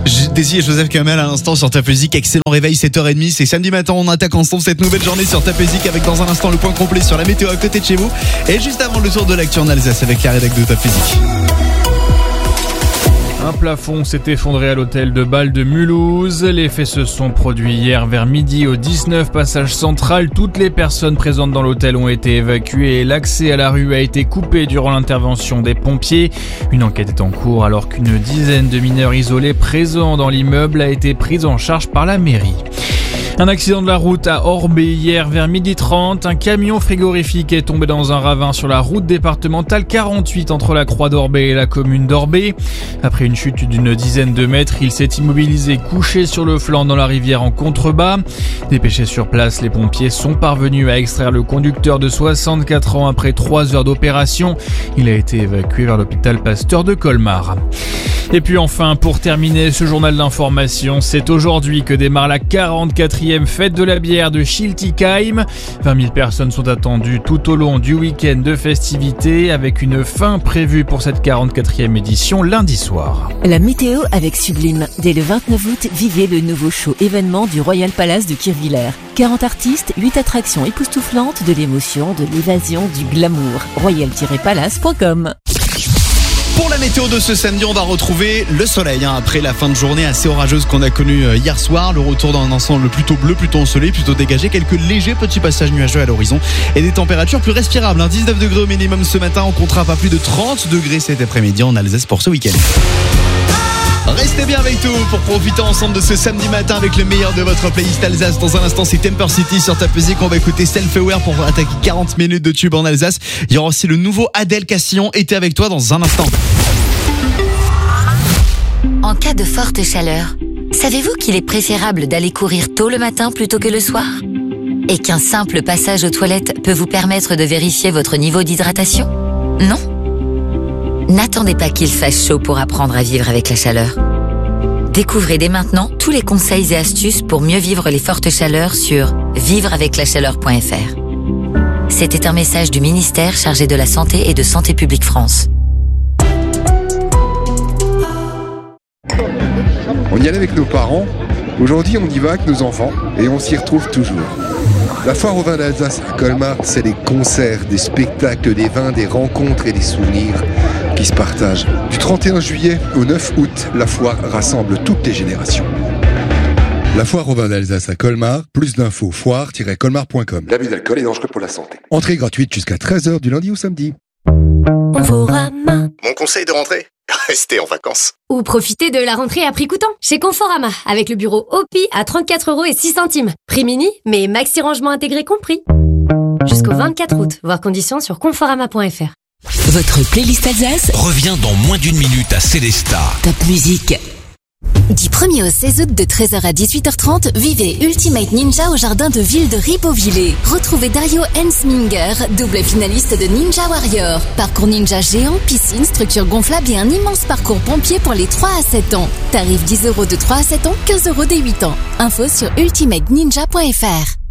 Daisy et Joseph Kamel à l'instant sur Top Music. Excellent réveil, 7h30. C'est samedi matin, on attaque ensemble cette nouvelle journée sur Top Music avec dans un instant le point complet sur la météo à côté de chez vous. Et juste avant le tour de l'actu en Alsace avec la rédac de Top Music. Un plafond s'est effondré à l'hôtel de Bâle de Mulhouse. Les faits se sont produits hier vers midi au 19 passage central. Toutes les personnes présentes dans l'hôtel ont été évacuées et l'accès à la rue a été coupé durant l'intervention des pompiers. Une enquête est en cours alors qu'une dizaine de mineurs isolés présents dans l'immeuble a été prise en charge par la mairie. Un accident de la route à Orbey hier vers 12h30. Un camion frigorifique est tombé dans un ravin sur la route départementale 48 entre la Croix d'Orbey et la commune d'Orbey. Après une chute d'une dizaine de mètres, il s'est immobilisé couché sur le flanc dans la rivière en contrebas. Dépêchés sur place, les pompiers sont parvenus à extraire le conducteur de 64 ans après 3 heures d'opération. Il a été évacué vers l'hôpital Pasteur de Colmar. Et puis enfin, pour terminer ce journal d'information, c'est aujourd'hui que démarre la 44e fête de la bière de Schiltigheim. 20 000 personnes sont attendues tout au long du week-end de festivités avec une fin prévue pour cette 44e édition lundi soir. La météo avec Sublime. Dès le 29 août, vivez le nouveau show événement du Royal Palace de Kirchwiller. 40 artistes, 8 attractions époustouflantes, de l'émotion, de l'évasion, du glamour. royal-palace.com. Pour la météo de ce samedi, on va retrouver le soleil après la fin de journée assez orageuse qu'on a connue hier soir. Le retour d'un ensemble plutôt bleu, plutôt ensoleillé, plutôt dégagé. Quelques légers petits passages nuageux à l'horizon et des températures plus respirables. 19 degrés au minimum ce matin. On comptera pas plus de 30 degrés cet après-midi en Alsace pour ce week-end. Restez bien avec nous pour profiter ensemble de ce samedi matin avec le meilleur de votre playlist Alsace. Dans un instant, c'est Temper City sur Top Music. On va écouter Self-Aware pour attaquer 40 minutes de tube en Alsace. Il y aura aussi le nouveau Adèle Castillon. Était avec toi dans un instant. En cas de forte chaleur, savez-vous qu'il est préférable d'aller courir tôt le matin plutôt que le soir ? Et qu'un simple passage aux toilettes peut vous permettre de vérifier votre niveau d'hydratation ? Non ? N'attendez pas qu'il fasse chaud pour apprendre à vivre avec la chaleur. Découvrez dès maintenant tous les conseils et astuces pour mieux vivre les fortes chaleurs sur vivreaveclachaleur.fr. C'était un message du ministère chargé de la Santé et de Santé publique France. On y allait avec nos parents. Aujourd'hui, on y va avec nos enfants et on s'y retrouve toujours. La foire au vin d'Alsace à Colmar, c'est des concerts, des spectacles, des vins, des rencontres et des souvenirs qui se partagent. Du 31 juillet au 9 août, la foire rassemble toutes les générations. La foire au vin d'Alsace à Colmar, plus d'infos, foire-colmar.com. L'abus d'alcool est dangereux pour la santé. Entrée gratuite jusqu'à 13h du lundi au samedi. Conforama. Mon conseil de rentrée ? Restez en vacances. Ou profitez de la rentrée à prix coûtant chez Conforama avec le bureau OPI à 34,06 €. Prix mini, mais maxi rangement intégré compris. Jusqu'au 24 août, voir conditions sur conforama.fr. Votre playlist Alsace revient dans moins d'une minute à Célestat. Top Music. Du 1er au 16 août de 13h à 18h30, vivez Ultimate Ninja au jardin de ville de Ribeauvillé. Retrouvez Dario Hensminger, double finaliste de Ninja Warrior. Parcours ninja géant, piscine, structure gonflable et un immense parcours pompier pour les 3 à 7 ans. Tarif 10 € de 3 à 7 ans, 15 € des 8 ans. Info sur ultimateninja.fr.